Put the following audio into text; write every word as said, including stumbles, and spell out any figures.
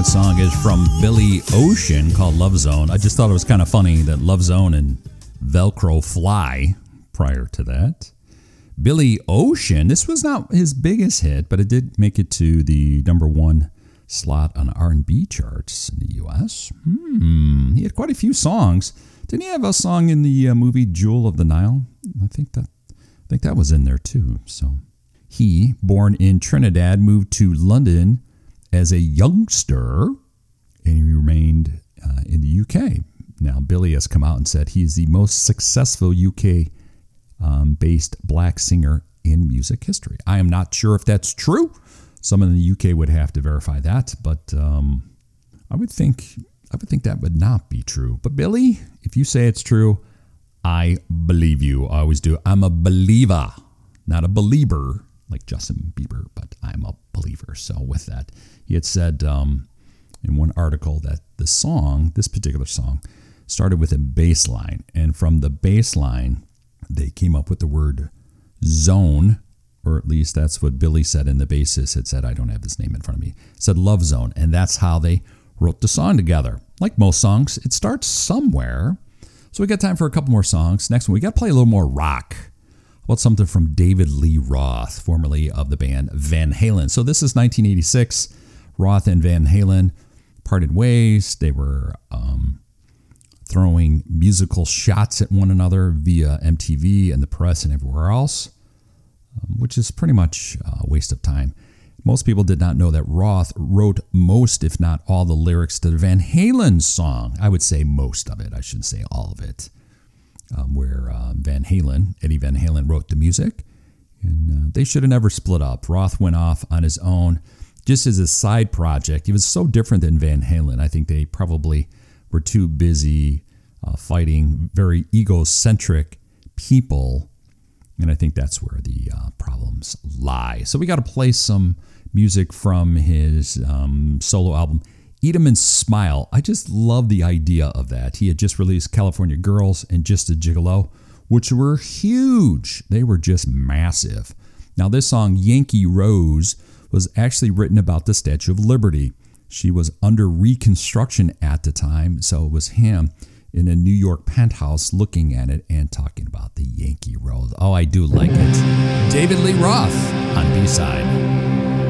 that song is from Billy Ocean called Love Zone. I just thought it was kind of funny that Love Zone and Velcro Fly prior to that. Billy Ocean, this was not his biggest hit, but it did make it to the number one slot on R and B charts in the U S. Hmm, he had quite a few songs. Didn't he have a song in the uh, movie Jewel of the Nile? I think that I think that was in there too. So he, born in Trinidad, moved to London as a youngster, and he remained uh, in the U K. Now, Billy has come out and said he is the most successful U K um, based black singer in music history. I am not sure if that's true. Someone in the U K would have to verify that, but um, I would think I would think that would not be true. But Billy, if you say it's true, I believe you. I always do. I'm a believer, not a believer like Justin Bieber, but I'm a believer. So with that, he had said um, in one article that the song, this particular song, started with a bass line. And from the bass line, they came up with the word zone, or at least that's what Billy said in the bassist had said. I don't have his name in front of me. Said Love Zone. And that's how they wrote the song together. Like most songs, it starts somewhere. So we got time for a couple more songs. Next one, we got to play a little more rock. How about something from David Lee Roth, formerly of the band Van Halen. So this is nineteen eighty-six. Roth and Van Halen parted ways. They were um, throwing musical shots at one another via M T V and the press and everywhere else, um, which is pretty much a waste of time. Most people did not know that Roth wrote most, if not all, the lyrics to the Van Halen song. I would say most of it. I shouldn't say all of it. Um, where uh, Van Halen, Eddie Van Halen, wrote the music. And uh, they should have never split up. Roth went off on his own just as a side project. He was so different than Van Halen. I think they probably were too busy uh, fighting very egocentric people. And I think that's where the uh, problems lie. So we got to play some music from his um, solo album, Eat 'em and Smile. I just love the idea of that. He had just released California Girls and Just a Gigolo, which were huge. They were just massive. Now this song, Yankee Rose, was actually written about the Statue of Liberty. She was under reconstruction at the time, so it was him in a New York penthouse looking at it and talking about the Yankee Rose. Oh, I do like it. David Lee Roth on B-side.